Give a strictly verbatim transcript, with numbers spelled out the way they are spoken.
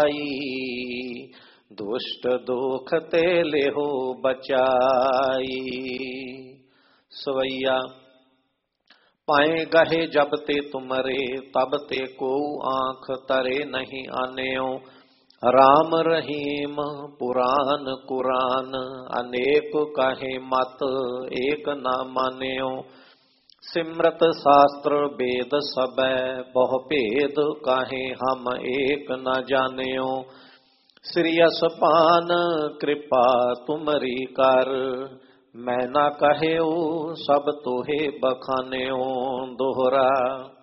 दुष्ट दुख ते लेहो बचाई। सवैया पाए गहे जब ते तुमरे तब ते को आँख तरे नहीं आनेओ। राम रहीम पुराण कुरान अनेक कहे मत एक न मान्यो। सिमरत शास्त्र वेद सबै बहु भेद काहे हम एक न जान्यो। श्री असपान कृपा तुमरी कर मैं ना कहेओ सब तोहे बखान्यो। दोहरा